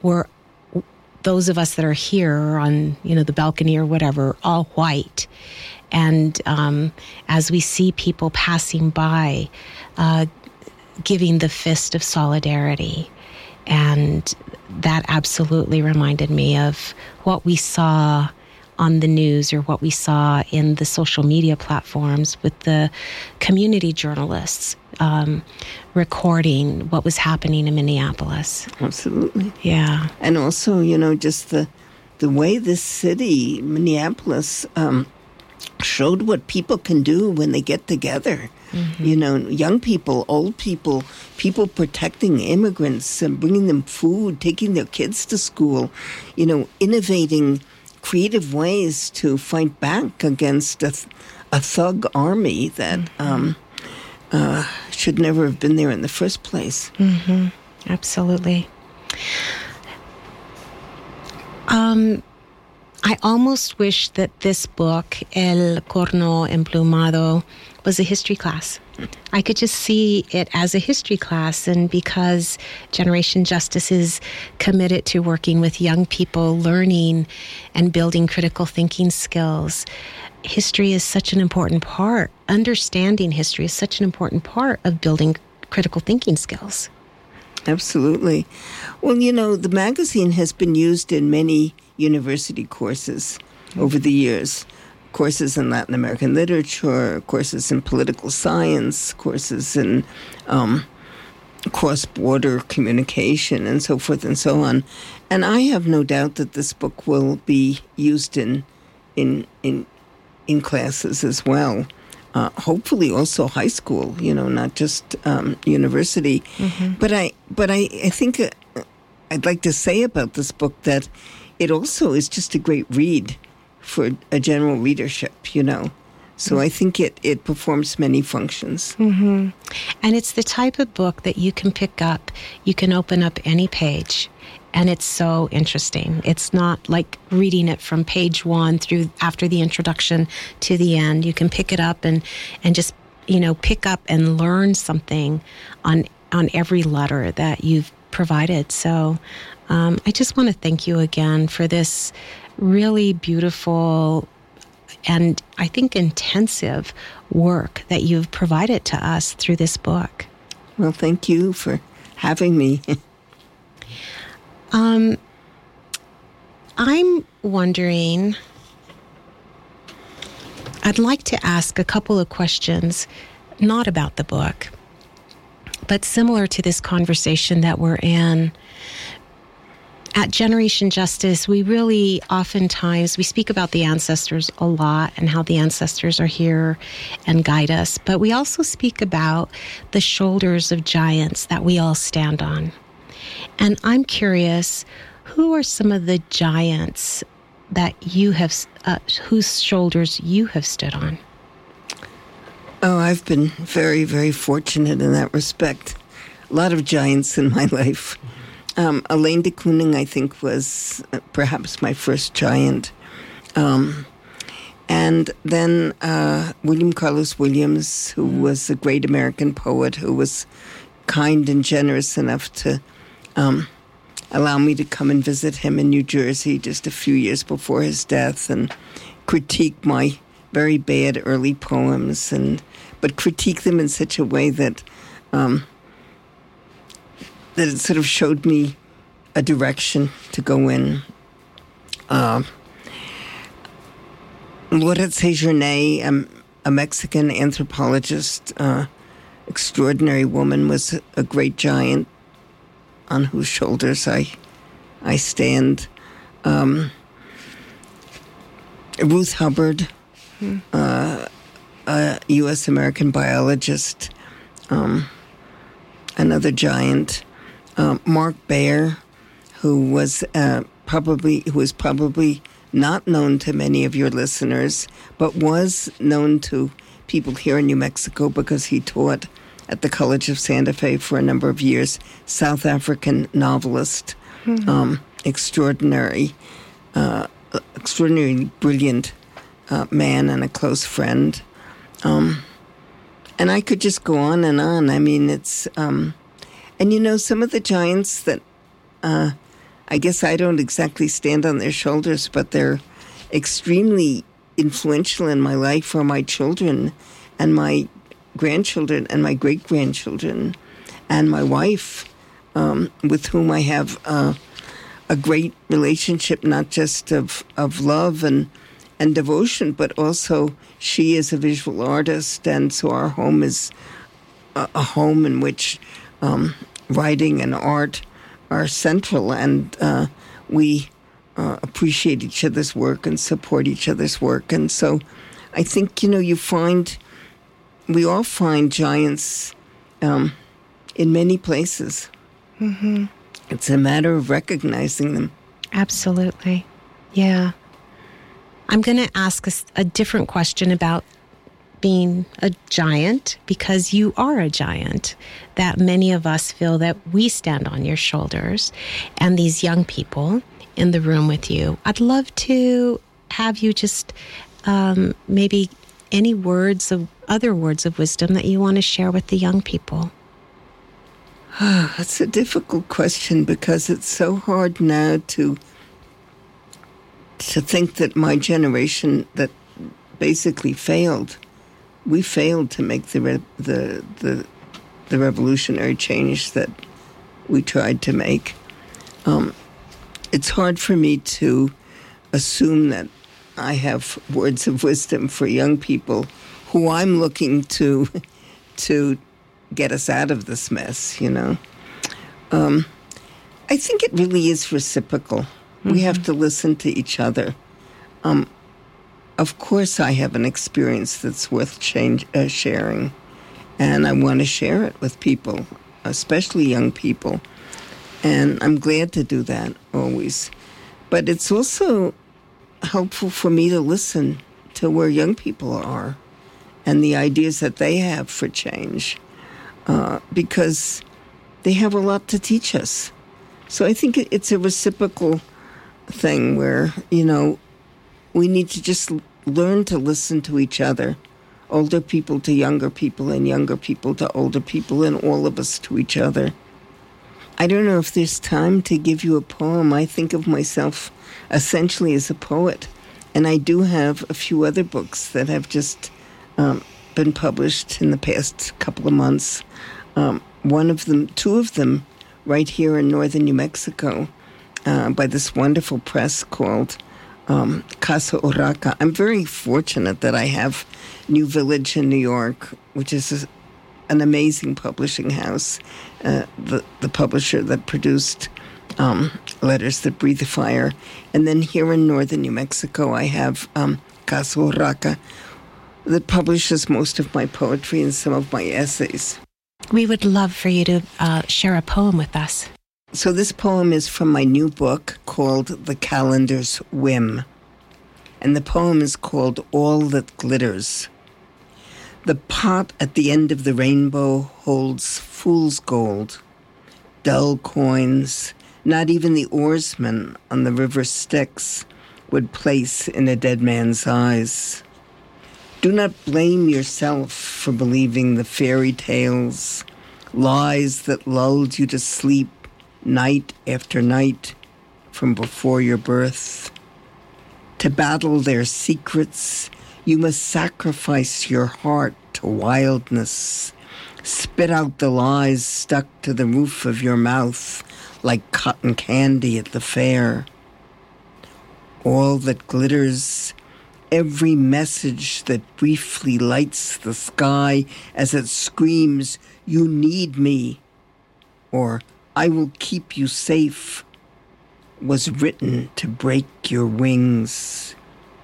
were those of us that are here on, the balcony or whatever, all white. And as we see people passing by, giving the fist of solidarity. And that absolutely reminded me of what we saw on the news or what we saw in the social media platforms with the community journalists recording what was happening in Minneapolis. Absolutely. Yeah. And also, just the way this city, Minneapolis, showed what people can do when they get together. Mm-hmm. Young people, old people, people protecting immigrants and bringing them food, taking their kids to school, innovating creative ways to fight back against a thug army that should never have been there in the first place. Mm-hmm. Absolutely. I almost wish that this book, El Corno Emplumado, was a history class. I could just see it as a history class, and because Generation Justice is committed to working with young people, learning and building critical thinking skills, history is such an important part. Understanding history is such an important part of building critical thinking skills. Absolutely. Well, the magazine has been used in many university courses over the years. Courses in Latin American literature, courses in political science, courses in cross-border communication, and so forth and so on. And I have no doubt that this book will be used in classes as well. Hopefully also high school, not just university. Mm-hmm. But I think I'd like to say about this book that it also is just a great read for a general readership, So I think it performs many functions. Mm-hmm. And it's the type of book that you can pick up, you can open up any page, and it's so interesting. It's not like reading it from page 1 through after the introduction to the end. You can pick it up and just, pick up and learn something on every letter that you've provided. So I just want to thank you again for this really beautiful and I think intensive work that you've provided to us through this book. Well, thank you for having me. I'm wondering, I'd like to ask a couple of questions, not about the book, but similar to this conversation that we're in. At Generation Justice, we really oftentimes, we speak about the ancestors a lot and how the ancestors are here and guide us, but we also speak about the shoulders of giants that we all stand on. And I'm curious, who are some of the giants that you have, whose shoulders you have stood on? Oh, I've been very, very fortunate in that respect. A lot of giants in my life. Alain de Kooning, I think, was perhaps my first giant. And then William Carlos Williams, who was a great American poet, who was kind and generous enough to allow me to come and visit him in New Jersey just a few years before his death and critique my very bad early poems, but critique them in such a way that that it sort of showed me a direction to go in. Lourdes Sejourné, a Mexican anthropologist, extraordinary woman, was a great giant on whose shoulders I stand. Ruth Hubbard, a U.S. American biologist, another giant. Mark Baer, who was probably not known to many of your listeners, but was known to people here in New Mexico because he taught at the College of Santa Fe for a number of years. South African novelist, extraordinarily brilliant man and a close friend. And I could just go on and on. I mean, it's... and some of the giants that I I guess I don't exactly stand on their shoulders, but they're extremely influential in my life for my children and my grandchildren and my great-grandchildren and my wife, with whom I have a great relationship, not just of love and devotion, but also she is a visual artist, and so our home is a home in which writing and art are central, and we appreciate each other's work and support each other's work. And so I think, we all find giants in many places. Mm-hmm. It's a matter of recognizing them. Absolutely. Yeah. I'm going to ask a different question about being a giant, because you are a giant, that many of us feel that we stand on your shoulders, and these young people in the room with you. I'd love to have you just maybe any other words of wisdom that you want to share with the young people. That's a difficult question, because it's so hard now to think that my generation that basically failed. We failed to make the revolutionary change that we tried to make. It's hard for me to assume that I have words of wisdom for young people who I'm looking to get us out of this mess, I think it really is reciprocal. Mm-hmm. We have to listen to each other. Of course, I have an experience that's worth sharing, and I want to share it with people, especially young people. And I'm glad to do that always. But it's also helpful for me to listen to where young people are and the ideas that they have for change, because they have a lot to teach us. So I think it's a reciprocal thing where, we need to just learn to listen to each other, older people to younger people, and younger people to older people, and all of us to each other. I don't know if there's time to give you a poem. I think of myself essentially as a poet, and I do have a few other books that have just been published in the past couple of months. Two of them right here in northern New Mexico, by this wonderful press called Casa Urraca. I'm very fortunate that I have New Village in New York, which is an amazing publishing house, the publisher that produced Letters That Breathe Fire. And then here in northern New Mexico, I have Casa Urraca, that publishes most of my poetry and some of my essays. We would love for you to share a poem with us. So this poem is from my new book called The Calendar's Whim. And the poem is called All That Glitters. The pot at the end of the rainbow holds fool's gold, dull coins, not even the oarsman on the river Styx would place in a dead man's eyes. Do not blame yourself for believing the fairy tales, lies that lulled you to sleep night after night from before your birth. To battle their secrets, you must sacrifice your heart to wildness. Spit out the lies stuck to the roof of your mouth like cotton candy at the fair. All that glitters, every message that briefly lights the sky as it screams, "You need me," or "I will keep you safe," was written to break your wings.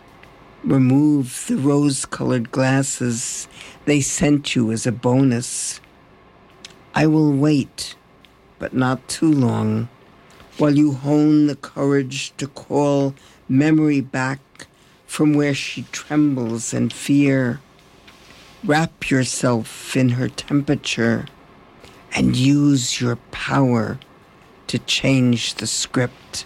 Remove the rose-colored glasses they sent you as a bonus. I will wait, but not too long, while you hone the courage to call memory back from where she trembles in fear. Wrap yourself in her temperature and use your power to change the script.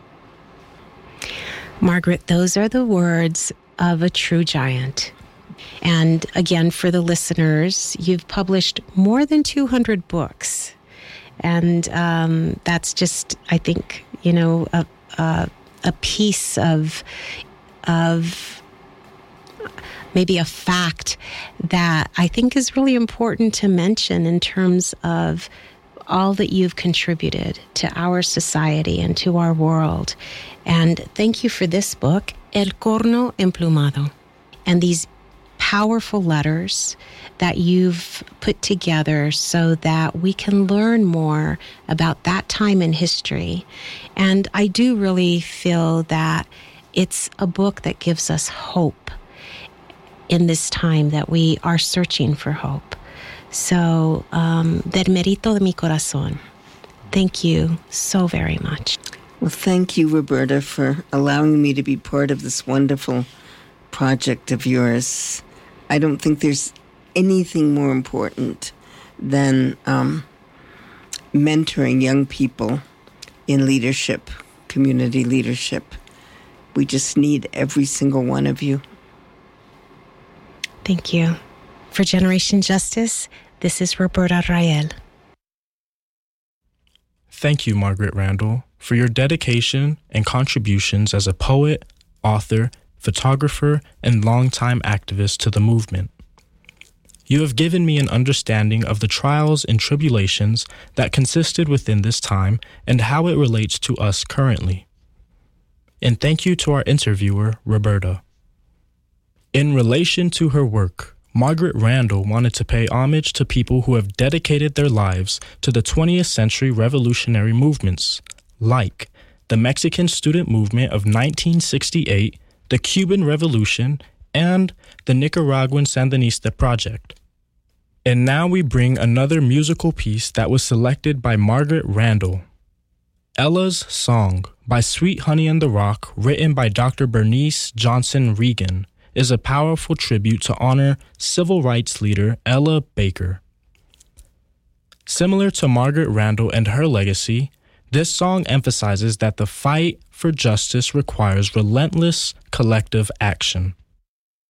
Margaret, those are the words of a true giant. And again, for the listeners, you've published more than 200 books. And that's just, I think, a piece of maybe a fact that I think is really important to mention in terms of all that you've contributed to our society and to our world. And thank you for this book, El Corno Emplumado, and these powerful letters that you've put together so that we can learn more about that time in history. And I do really feel that it's a book that gives us hope in this time that we are searching for hope. So, del merito de mi corazón, thank you so very much. Well, thank you, Roberta, for allowing me to be part of this wonderful project of yours. I don't think there's anything more important than mentoring young people in leadership, community leadership. We just need every single one of you. Thank you. For Generation Justice, this is Roberta Rael. Thank you, Margaret Randall, for your dedication and contributions as a poet, author, photographer, and longtime activist to the movement. You have given me an understanding of the trials and tribulations that consisted within this time and how it relates to us currently. And thank you to our interviewer, Roberta. In relation to her work, Margaret Randall wanted to pay homage to people who have dedicated their lives to the 20th century revolutionary movements, like the Mexican student movement of 1968, the Cuban Revolution, and the Nicaraguan Sandinista Project. And now we bring another musical piece that was selected by Margaret Randall. Ella's Song by Sweet Honey in the Rock, written by Dr. Bernice Johnson Regan, is a powerful tribute to honor civil rights leader Ella Baker. Similar to Margaret Randall and her legacy, this song emphasizes that the fight for justice requires relentless collective action.